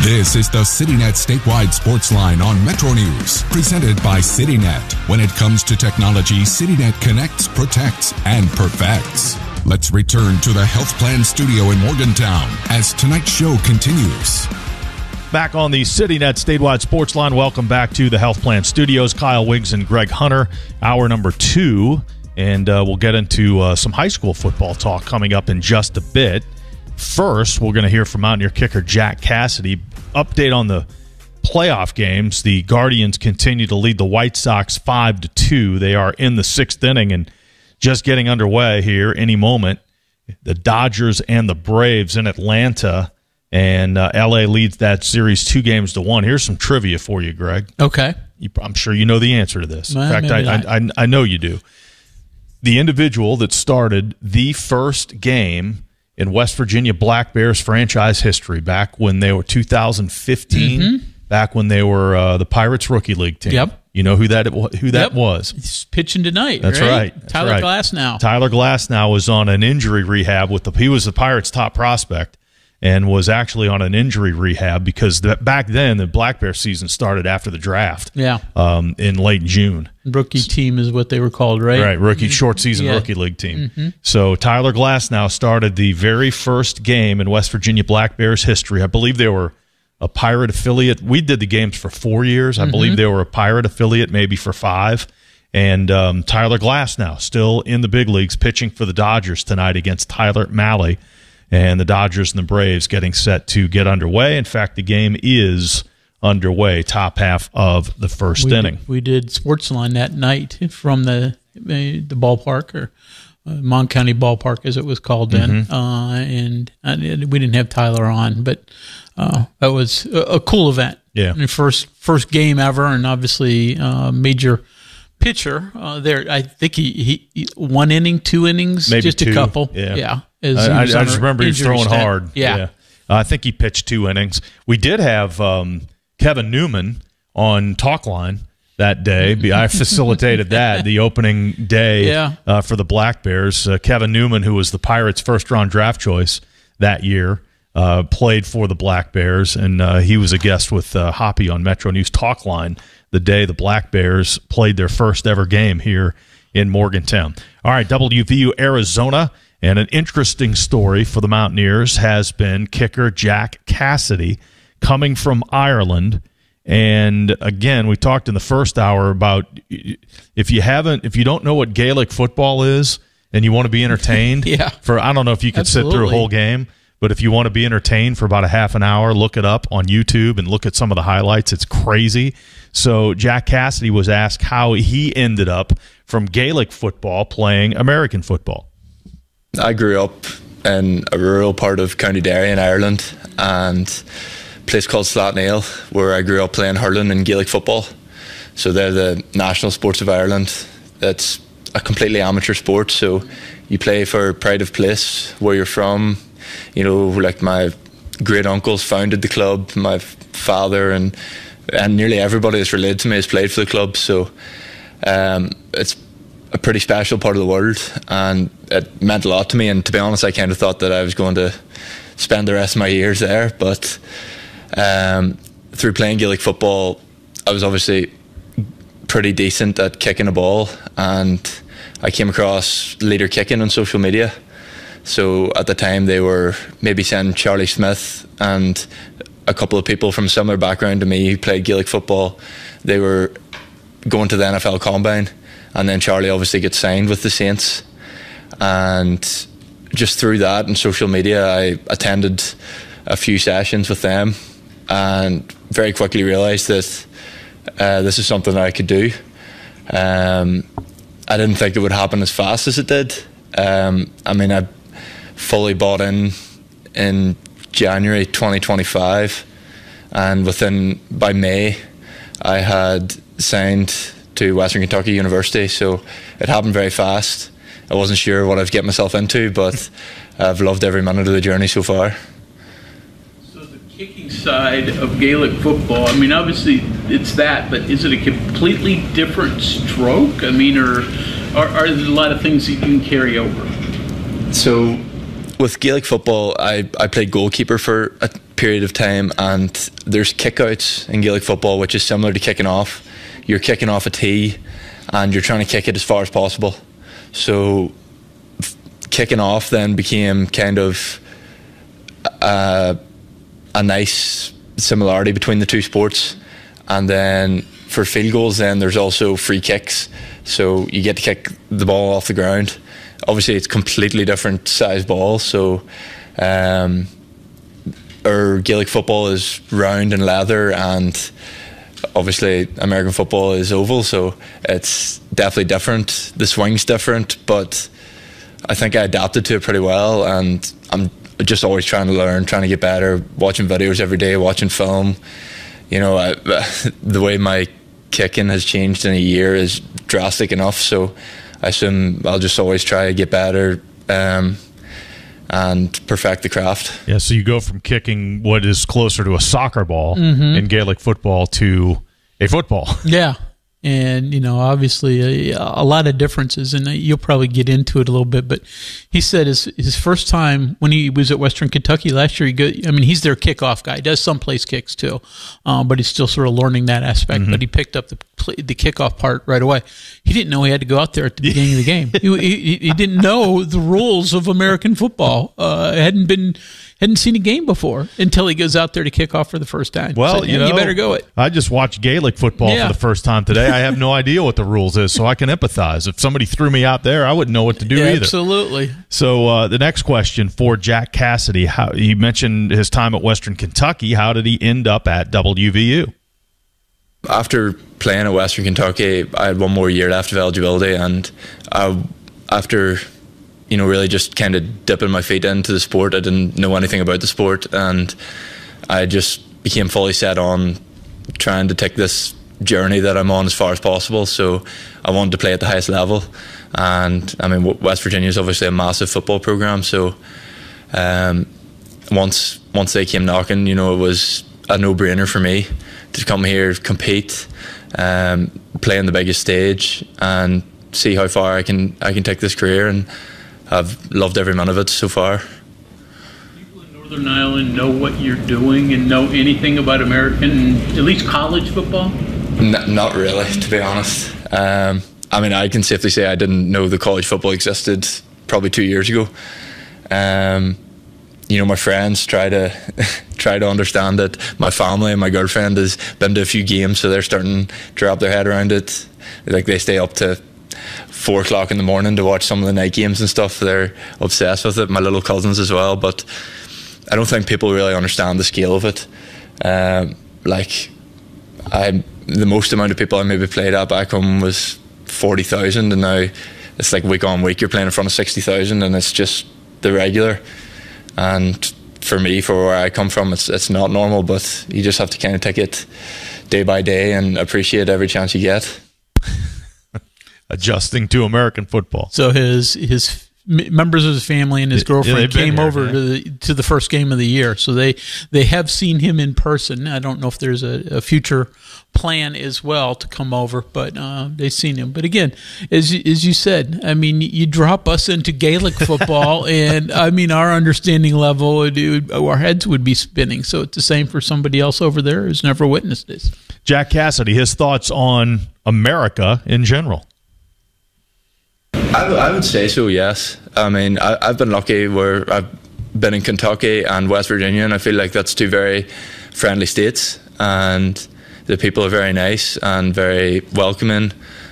This is the CityNet Statewide Sports Line on Metro News, presented by CityNet. When it comes to technology, CityNet connects, protects, and perfects. Let's return to the Health Plan Studio in Morgantown as tonight's show continues. Back on the CityNet Statewide Sports Line, welcome back to the Health Plan Studios. Kyle Wiggs and Greg Hunter, hour number 2, and we'll get into some high school football talk coming up in just a bit. First, we're going to hear from Mountaineer kicker Jack Cassidy. Update on the playoff games. The Guardians continue to lead the White Sox 5-2. They are in the 6th inning and just getting underway here any moment. The Dodgers and the Braves in Atlanta, and LA leads that series 2-1. Here's some trivia for you, Greg. Okay. I'm sure you know the answer to this. Well, in fact, I know you do. The individual that started the first game in West Virginia Black Bears franchise history back when they were 2015, back when they were the Pirates Rookie League team. Yep. You know who that was? He's pitching tonight. That's right. Tyler Glasnow. Tyler Glasnow was on an injury rehab he was the Pirates' top prospect and was actually on an injury rehab because back then the Black Bear season started after the draft. Yeah. In late June. Rookie team is what they were called, right? Right, short season Rookie League team. So Tyler Glasnow started the very first game in West Virginia Black Bears history. I believe they were a Pirate affiliate. We did the games for 4 years. I believe they were a Pirate affiliate maybe for 5. And Tyler Glasnow still in the big leagues pitching for the Dodgers tonight against Tyler Mahle. And the Dodgers and the Braves getting set to get underway. In fact, the game is underway, top half of the first inning. We did Sportsline that night from the ballpark, or Mon County Ballpark as it was called then. And we didn't have Tyler on, but that was a cool event. Yeah. And first game ever, and obviously major pitcher there. I think he 1 inning, 2 innings, maybe just 2. a couple. Yeah. I just remember he was throwing hard. Yeah. I think he pitched 2 innings. We did have Kevin Newman on Talkline that day. I facilitated that, the opening day for the Black Bears. Kevin Newman, who was the Pirates' first-round draft choice that year, played for the Black Bears, and he was a guest with Hoppy on Metro News Talkline the day the Black Bears played their first ever game here in Morgantown. All right, WVU Arizona. And an interesting story for the Mountaineers has been kicker Jack Cassidy coming from Ireland. And again, we talked in the first hour about if you don't know what Gaelic football is and you want to be entertained I don't know if you could sit through a whole game, but if you want to be entertained for about a half an hour, look it up on YouTube and look at some of the highlights. It's crazy. So Jack Cassidy was asked how he ended up from Gaelic football playing American football. I grew up in a rural part of County Derry in Ireland, and a place called Slaughtneil, where I grew up playing hurling and Gaelic football. So they're the national sports of Ireland. It's a completely amateur sport, so you play for pride of place, where you're from. You know, like my great uncles founded the club, my father and nearly everybody that's related to me has played for the club. So it's a pretty special part of the world, and it meant a lot to me. And to be honest, I kind of thought that I was going to spend the rest of my years there, but through playing Gaelic football, I was obviously pretty decent at kicking a ball, and I came across Leader Kicking on social media. So at the time they were maybe saying Charlie Smith and a couple of people from similar background to me who played Gaelic football. They were going to the NFL Combine, and then Charlie obviously gets signed with the Saints. And just through that and social media, I attended a few sessions with them and very quickly realised that this is something that I could do. I didn't think it would happen as fast as it did. I mean, I fully bought in January 2025, and by May I had signed to Western Kentucky University, so it happened very fast. I wasn't sure what I'd get myself into, but I've loved every minute of the journey so far. So the kicking side of Gaelic football, I mean, obviously it's that, but is it a completely different stroke? I mean, or are there a lot of things that you can carry over? So with Gaelic football, I played goalkeeper for a period of time, and there's kickouts in Gaelic football, which is similar to kicking off. You're kicking off a tee, and you're trying to kick it as far as possible. So kicking off then became kind of a nice similarity between the two sports. And then for field goals, then there's also free kicks. So you get to kick the ball off the ground. Obviously, it's completely different size ball. So our Gaelic football is round and leather, and obviously American football is oval. So it's definitely different. The swing's different, but I think I adapted to it pretty well. And I'm just always trying to learn, trying to get better, watching videos every day, watching film. You know, the way my kicking has changed in a year is drastic enough, so I assume I'll just always try to get better and perfect the craft. Yeah, so you go from kicking what is closer to a soccer ball in Gaelic football to a football. Yeah. And, you know, obviously a lot of differences, and you'll probably get into it a little bit, but he said his first time when he was at Western Kentucky last year, he's their kickoff guy. He does some place kicks too, but he's still sort of learning that aspect, but he picked up the kickoff part right away. He didn't know he had to go out there at the beginning of the game. He didn't know the rules of American football. Hadn't seen a game before until he goes out there to kick off for the first time. Well, so, you better go it. I just watched Gaelic football for the first time today. I have no idea what the rules is, so I can empathize. If somebody threw me out there, I wouldn't know what to do either. Absolutely. So the next question for Jack Cassidy, you mentioned his time at Western Kentucky. How did he end up at WVU? After playing at Western Kentucky, I had one more year left of eligibility, and after really just kind of dipping my feet into the sport, I didn't know anything about the sport, and I just became fully set on trying to take this journey that I'm on as far as possible. So I wanted to play at the highest level, and I mean, West Virginia is obviously a massive football program, so once they came knocking, it was a no-brainer for me to come here, compete, play on the biggest stage, and see how far I can take this career, and I've loved every minute of it so far. People in Northern Ireland know what you're doing and know anything about American, at least college football? Not really, to be honest. I mean, I can safely say I didn't know the college football existed probably 2 years ago. My friends try to understand it. My family and my girlfriend has been to a few games, so they're starting to wrap their head around it. Like, they stay up to 4 o'clock in the morning to watch some of the night games and stuff. They're obsessed with it. My little cousins as well, but I don't think people really understand the scale of it. The most amount of people I maybe played at back home was 40,000, and now it's like week on week you're playing in front of 60,000, and it's just the regular. And for me, for where I come from, it's not normal, but you just have to kind of take it day by day and appreciate every chance you get. Adjusting to American football. So his members of his family and his girlfriend came over to the first game of the year. So they have seen him in person. I don't know if there's a future plan as well to come over, but they've seen him. But again, as you said, I mean, you drop us into Gaelic football, and I mean, our understanding level, our heads would be spinning. So it's the same for somebody else over there who's never witnessed this. Jack Cassidy, his thoughts on America in general. I would say so, yes. I mean, I've been lucky where I've been in Kentucky and West Virginia, and I feel like that's two very friendly states, and the people are very nice and very welcoming,